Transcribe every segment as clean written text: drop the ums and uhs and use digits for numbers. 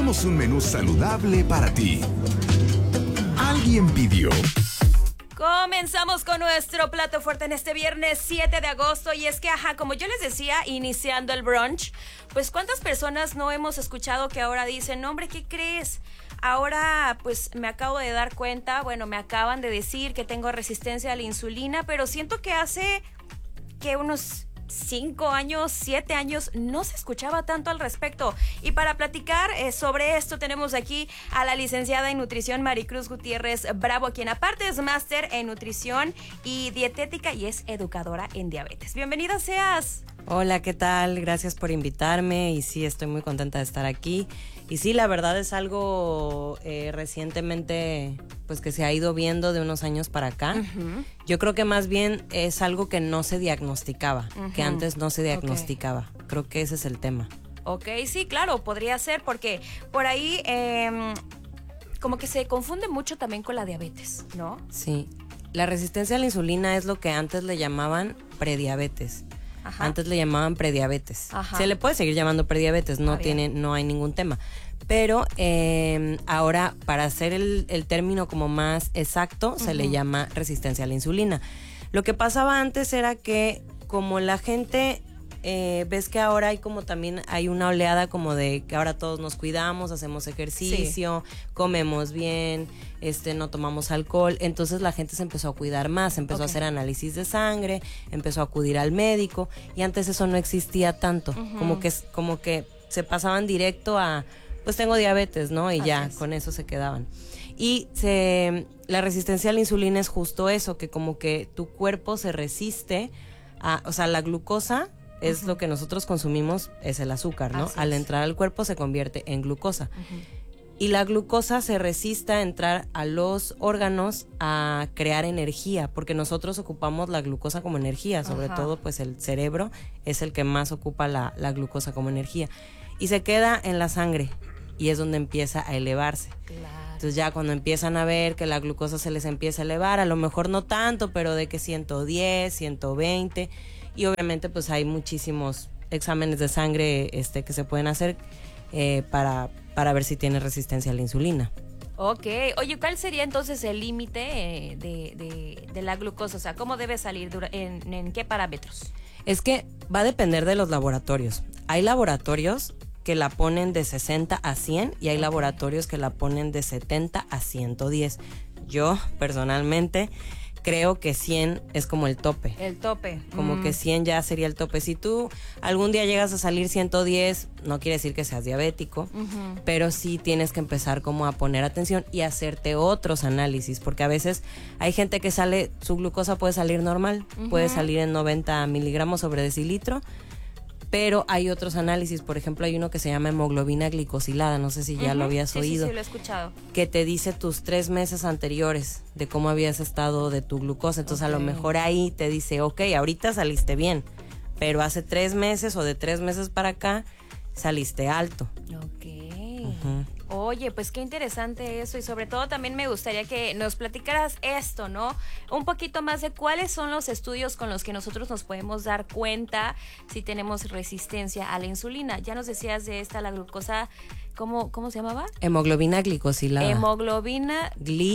tenemos un menú saludable para ti. Alguien pidió. Comenzamos con nuestro plato fuerte en este viernes 7 de agosto y es que, como yo les decía, iniciando el brunch, pues ¿cuántas personas no hemos escuchado que ahora dicen, hombre, ¿qué crees? Ahora pues me acabo de dar cuenta, me acaban de decir que tengo resistencia a la insulina, pero siento que hace que unos 5 años, 7 años, no se escuchaba tanto al respecto. Y para platicar sobre esto tenemos aquí a la licenciada en nutrición Maricruz Gutiérrez Bravo, quien aparte es máster en nutrición y dietética y es educadora en diabetes. Bienvenida seas. Hola, ¿qué tal? Gracias por invitarme y sí, estoy muy contenta de estar aquí. Y sí, la verdad es algo recientemente pues que se ha ido viendo de unos años para acá. Uh-huh. Yo creo que más bien es algo que no se diagnosticaba, uh-huh, que antes no se diagnosticaba. Okay. Creo que ese es el tema. Ok, sí, claro, podría ser porque por ahí como que se confunde mucho también con la diabetes, ¿no? Sí, la resistencia a la insulina es lo que antes le llamaban prediabetes. Ajá. Antes le llamaban prediabetes. Ajá. Se le puede seguir llamando prediabetes, no hay ningún tema. Pero ahora, para hacer el término como más exacto, uh-huh, se le llama resistencia a la insulina. Lo que pasaba antes era que como la gente, ves que ahora hay una oleada como de que ahora todos nos cuidamos, hacemos ejercicio, sí, comemos bien, no tomamos alcohol, entonces la gente se empezó a cuidar más, empezó a hacer análisis de sangre, empezó a acudir al médico y antes eso no existía tanto, uh-huh, como que se pasaban directo a, pues tengo diabetes, ¿no? Y ya, con eso se quedaban. Y la resistencia a la insulina es justo eso, que como que tu cuerpo se resiste o sea, la glucosa es, uh-huh, lo que nosotros consumimos, es el azúcar, ¿no? Al entrar al cuerpo se convierte en glucosa. Uh-huh. Y la glucosa se resiste a entrar a los órganos a crear energía, porque nosotros ocupamos la glucosa como energía, sobre uh-huh, todo pues el cerebro es el que más ocupa la glucosa como energía. Y se queda en la sangre y es donde empieza a elevarse. Claro. Entonces ya cuando empiezan a ver que la glucosa se les empieza a elevar, a lo mejor no tanto, pero de que 110, 120, y obviamente pues hay muchísimos exámenes de sangre que se pueden hacer para ver si tiene resistencia a la insulina. Ok, oye, ¿cuál sería entonces el límite de la glucosa? O sea, ¿cómo debe salir? ¿En qué parámetros? Es que va a depender de los laboratorios. Hay laboratorios que la ponen de 60 a 100 y hay laboratorios que la ponen de 70 a 110. Yo, personalmente, creo que 100 es como el tope. El tope. Como que 100 ya sería el tope. Si tú algún día llegas a salir 110, no quiere decir que seas diabético, uh-huh, pero sí tienes que empezar como a poner atención y hacerte otros análisis, porque a veces hay gente que su glucosa puede salir normal, uh-huh, puede salir en 90 miligramos sobre decilitro, pero hay otros análisis, por ejemplo, hay uno que se llama hemoglobina glicosilada, no sé si ya, uh-huh, lo habías oído. Sí, lo he escuchado. Que te dice tus 3 meses anteriores de cómo habías estado de tu glucosa, entonces okay, a lo mejor ahí te dice, ok, ahorita saliste bien, pero hace 3 meses o de 3 meses para acá saliste alto. Ok. Uh-huh. Oye, pues qué interesante eso y sobre todo también me gustaría que nos platicaras esto, ¿no? Un poquito más de cuáles son los estudios con los que nosotros nos podemos dar cuenta si tenemos resistencia a la insulina. Ya nos decías de la glucosa, ¿cómo se llamaba? Hemoglobina glicosilada. Hemoglobina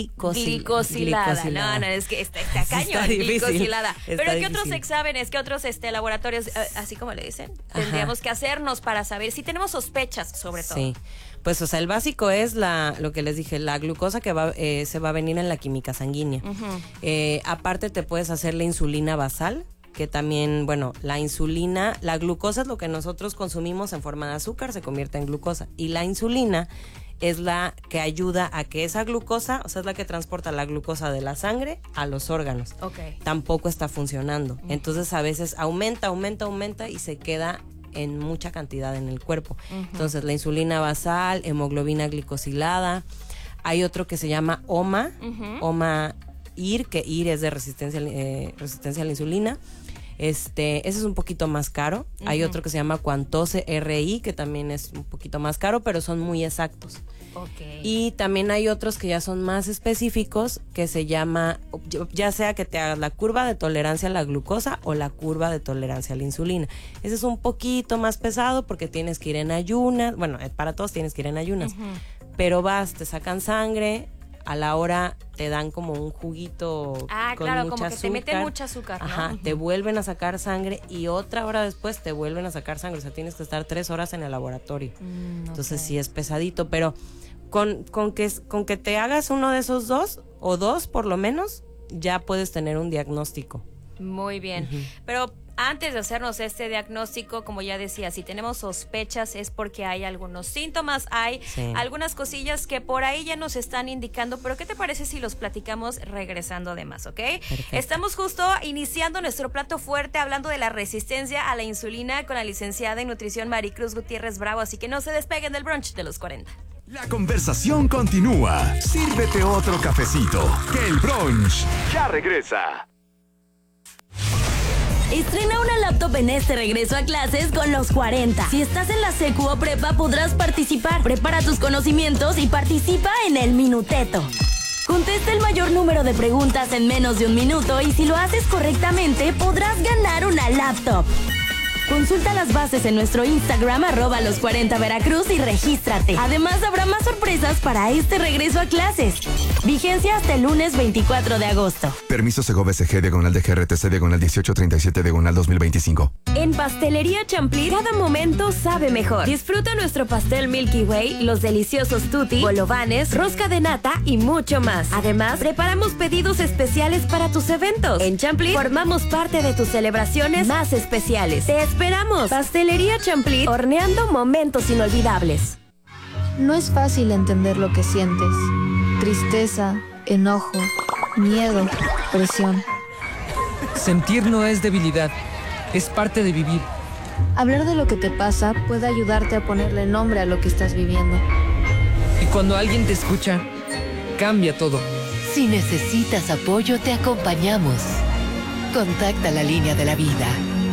glicosilada. No, es que está cañón, glicosilada. Pero ¿qué otros exámenes, qué otros laboratorios, así como le dicen, tendríamos que hacernos para saber si tenemos sospechas sobre todo? Sí. Pues, o sea, el básico es lo que les dije, la glucosa que se va a venir en la química sanguínea. Uh-huh. Aparte te puedes hacer la insulina basal, que también, la insulina, la glucosa es lo que nosotros consumimos en forma de azúcar, se convierte en glucosa. Y la insulina es la que ayuda a que esa glucosa, o sea, es la que transporta la glucosa de la sangre a los órganos. Okay. Tampoco está funcionando. Uh-huh. Entonces, a veces aumenta y se queda en mucha cantidad en el cuerpo. Uh-huh. Entonces la insulina basal, hemoglobina glicosilada, hay otro que se llama OMA, uh-huh, OMA-IR, que IR es de resistencia a la insulina, Ese es un poquito más caro. Hay otro que se llama Quantose RI, que también es un poquito más caro, pero son muy exactos. Okay. Y también hay otros que ya son más específicos, que se llama, ya sea que te hagas la curva de tolerancia a la glucosa o la curva de tolerancia a la insulina. Ese es un poquito más pesado porque tienes que ir en ayunas. Bueno, para todos tienes que ir en ayunas. Pero te sacan sangre, a la hora te dan como un juguito con claro, mucha como que azúcar. te meten mucha azúcar, ¿no? Ajá, te vuelven a sacar sangre y otra hora después te vuelven a sacar sangre. O sea, tienes que estar 3 horas en el laboratorio. Entonces sí es pesadito, pero con que te hagas uno de esos 2 o 2 por lo menos, ya puedes tener un diagnóstico. Muy bien, pero antes de hacernos este diagnóstico, como ya decía, si tenemos sospechas es porque hay algunos síntomas, hay algunas cosillas que por ahí ya nos están indicando, pero ¿qué te parece si los platicamos regresando de más, ok? Perfecto. Estamos justo iniciando nuestro plato fuerte hablando de la resistencia a la insulina con la licenciada en nutrición Maricruz Gutiérrez Bravo, así que no se despeguen del brunch de los 40. La conversación continúa. Sírvete otro cafecito, que el brunch ya regresa. Estrena una laptop en este regreso a clases con los 40. Si estás en la secu o prepa podrás participar. Prepara tus conocimientos y participa en el Minuteto. Contesta el mayor número de preguntas en menos de un minuto y si lo haces correctamente podrás ganar una laptop. Consulta las bases en nuestro Instagram @los40veracruz y regístrate. Además habrá más sorpresas para este regreso a clases. Vigencia hasta el lunes 24 de agosto. Permiso Segobe SG /DGRTC /1837 /2025. En Pastelería Champlí, cada momento sabe mejor. Disfruta nuestro pastel Milky Way, los deliciosos tutti, bolovanes, rosca de nata y mucho más. Además, preparamos pedidos especiales para tus eventos. En Champlí formamos parte de tus celebraciones más especiales. Te esperamos. Pastelería Champlí, horneando momentos inolvidables. No es fácil entender lo que sientes. Tristeza, enojo, miedo, presión. Sentir no es debilidad, es parte de vivir. Hablar de lo que te pasa puede ayudarte a ponerle nombre a lo que estás viviendo. Y cuando alguien te escucha, cambia todo. Si necesitas apoyo, te acompañamos. Contacta la línea de la vida.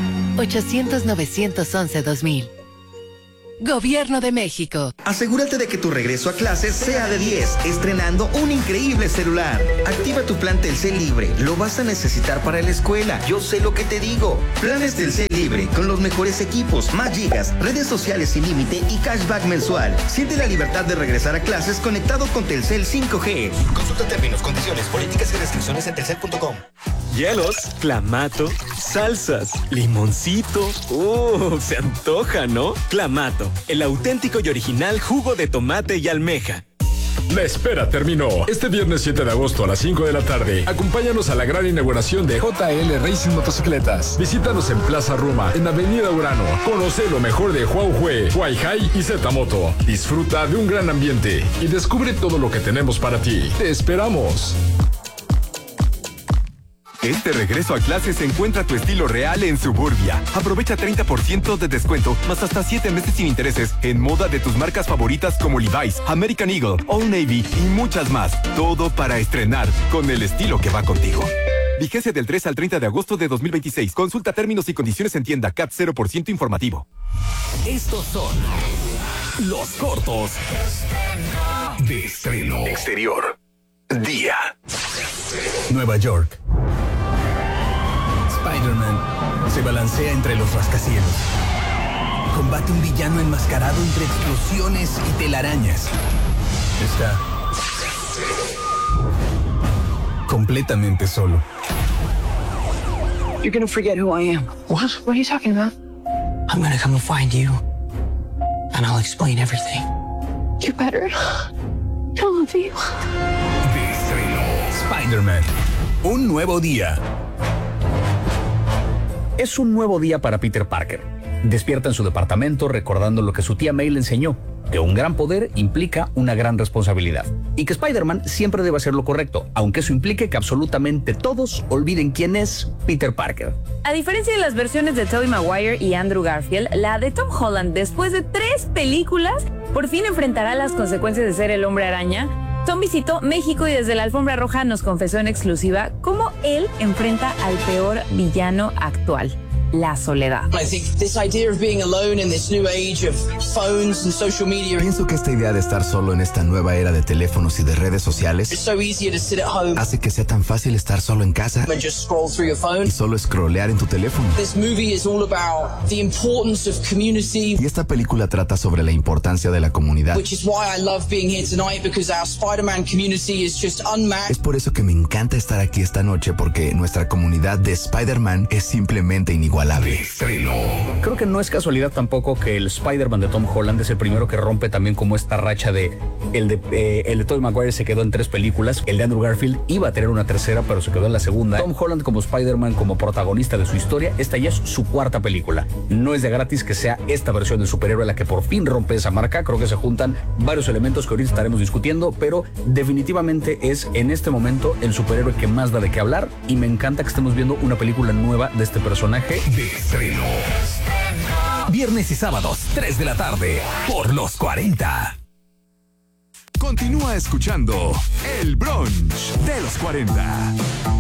800-911-2000. Gobierno de México. Asegúrate de que tu regreso a clases sea de 10, estrenando un increíble celular. Activa tu plan Telcel Libre, lo vas a necesitar para la escuela. Yo sé lo que te digo. Planes Telcel Libre, con los mejores equipos, más gigas, redes sociales sin límite y cashback mensual. Siente la libertad de regresar a clases conectado con Telcel 5G. Consulta términos, condiciones, políticas y restricciones en telcel.com. Hielos, clamato, salsas, limoncito. Se antoja, ¿no? Clamato, el auténtico y original jugo de tomate y almeja. La espera terminó. Este viernes 7 de agosto a las 5 de la tarde, acompáñanos a la gran inauguración de JL Racing Motocicletas. Visítanos en Plaza Roma, en Avenida Urano. Conoce lo mejor de Huawei, Huayhai y Z-Moto. Disfruta de un gran ambiente y descubre todo lo que tenemos para ti. ¡Te esperamos! Este regreso a clases encuentra tu estilo real en Suburbia. Aprovecha 30% de descuento, más hasta 7 meses sin intereses en moda de tus marcas favoritas como Levi's, American Eagle, Old Navy y muchas más. Todo para estrenar con el estilo que va contigo. Vigencia del 3 al 30 de agosto de 2026. Consulta términos y condiciones en tienda. CAT 0% informativo. Estos son los cortos de estreno. Exterior. Día. Nueva York. Spider-Man se balancea entre los rascacielos. Combate un villano enmascarado entre explosiones y telarañas. Está completamente solo. You're gonna forget who I am. What? What are you talking about? I'm gonna come and find you, and I'll explain everything. You better. I love you. De estreno. Spider-Man. Un nuevo día. Es un nuevo día para Peter Parker. Despierta en su departamento recordando lo que su tía May le enseñó, que un gran poder implica una gran responsabilidad. Y que Spider-Man siempre debe hacer lo correcto, aunque eso implique que absolutamente todos olviden quién es Peter Parker. A diferencia de las versiones de Tobey Maguire y Andrew Garfield, la de Tom Holland, después de 3 películas, por fin enfrentará las consecuencias de ser el Hombre Araña Tom visitó México y desde la alfombra roja nos confesó en exclusiva cómo él enfrenta al peor villano actual: la soledad. Pienso que esta idea de estar solo en esta nueva era de teléfonos y de redes sociales hace que sea tan fácil estar solo en casa y solo scrollear en tu teléfono. Y esta película trata sobre la importancia de la comunidad. Es por eso que me encanta estar aquí esta noche, porque nuestra comunidad de Spider-Man es simplemente inigualable. Creo que no es casualidad tampoco que el Spider-Man de Tom Holland es el primero que rompe también como esta racha de el de Tobey Maguire se quedó en 3 películas, el de Andrew Garfield iba a tener una tercera pero se quedó en la segunda. Tom Holland como Spider-Man, como protagonista de su historia, esta ya es su 4ª película. No es de gratis que sea esta versión del superhéroe la que por fin rompe esa marca. Creo que se juntan varios elementos que ahorita estaremos discutiendo, pero definitivamente es en este momento el superhéroe que más da de qué hablar, y me encanta que estemos viendo una película nueva de este personaje. De estrenos. Viernes y sábados, 3 de la tarde, por los 40. Continúa escuchando El Brunch de los 40.